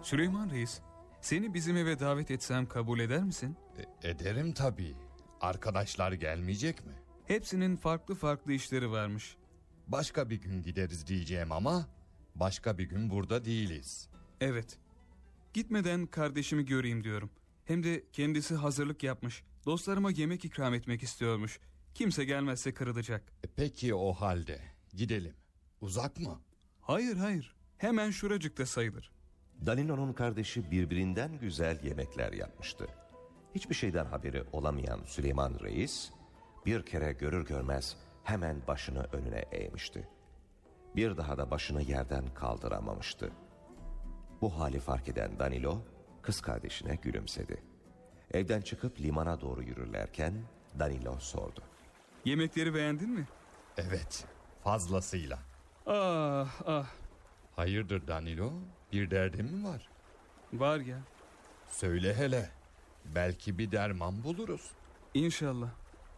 Süleyman Reis, seni bizim eve davet etsem kabul eder misin? Ederim tabii. Arkadaşlar gelmeyecek mi? Hepsinin farklı farklı işleri varmış. Başka bir gün gideriz diyeceğim ama başka bir gün burada değiliz. Evet. Gitmeden kardeşimi göreyim diyorum. Hem de kendisi hazırlık yapmış. Dostlarıma yemek ikram etmek istiyormuş. Kimse gelmezse kırılacak. Peki o halde gidelim. Uzak mı? Hayır. Hemen şuracıkta sayılır. Danilo'nun kardeşi birbirinden güzel yemekler yapmıştı. Hiçbir şeyden haberi olamayan Süleyman Reis bir kere görür görmez hemen başını önüne eğmişti. Bir daha da başını yerden kaldıramamıştı. Bu hali fark eden Danilo kız kardeşine gülümsedi. Evden çıkıp limana doğru yürürlerken Danilo sordu. Yemekleri beğendin mi? Evet, fazlasıyla. Ah. Hayırdır Danilo? Bir derdin mi var? Var ya. Söyle hele. Belki bir derman buluruz. İnşallah.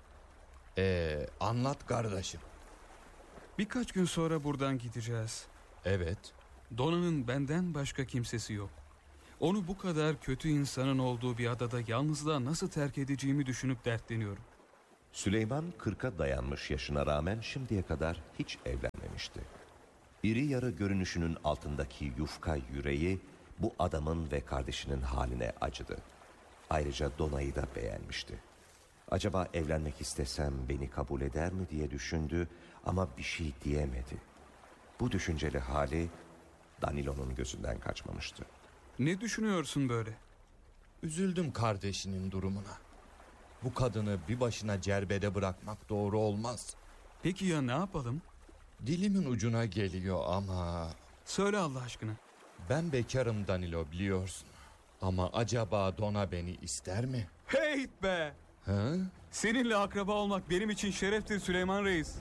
Anlat kardeşim. Birkaç gün sonra buradan gideceğiz. Evet. Dona'nın benden başka kimsesi yok. Onu bu kadar kötü insanın olduğu bir adada yalnızlığa nasıl terk edeceğimi düşünüp dertleniyorum. Süleyman 40'a dayanmış yaşına rağmen şimdiye kadar hiç evlenmemişti. İri yarı görünüşünün altındaki yufka yüreği bu adamın ve kardeşinin haline acıdı. Ayrıca Dona'yı da beğenmişti. Acaba evlenmek istesem beni kabul eder mi diye düşündü ama bir şey diyemedi. Bu düşünceli hali Danilo'nun gözünden kaçmamıştı. Ne düşünüyorsun böyle? Üzüldüm kardeşinin durumuna. Bu kadını bir başına cerbede bırakmak doğru olmaz. Peki ya ne yapalım? Dilimin ucuna geliyor ama... Söyle Allah aşkına. Ben bekarım Danilo, biliyorsun. Ama acaba Dona beni ister mi? Hey be! Ha? Seninle akraba olmak benim için şereftir Süleyman Reis.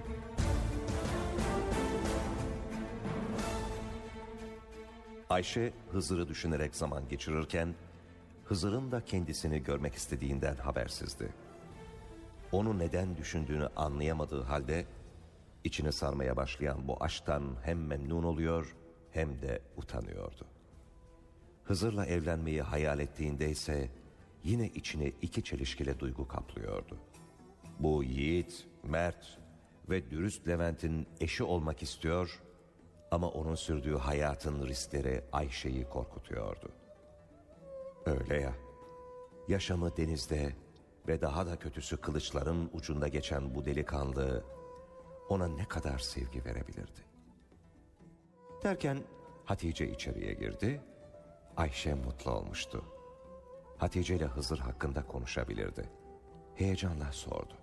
Ayşe Hızır'ı düşünerek zaman geçirirken Hızır'ın da kendisini görmek istediğinden habersizdi. Onu neden düşündüğünü anlayamadığı halde içini sarmaya başlayan bu aşktan hem memnun oluyor hem de utanıyordu. Hızır'la evlenmeyi hayal ettiğinde ise yine içini iki çelişkili duygu kaplıyordu. Bu yiğit, mert ve dürüst Levent'in eşi olmak istiyor ama onun sürdüğü hayatın riskleri Ayşe'yi korkutuyordu. Öyle ya, yaşamı denizde ve daha da kötüsü kılıçların ucunda geçen bu delikanlı ona ne kadar sevgi verebilirdi? Derken Hatice içeriye girdi. Ayşe mutlu olmuştu. Hatice ile Hızır hakkında konuşabilirdi. Heyecanla sordu.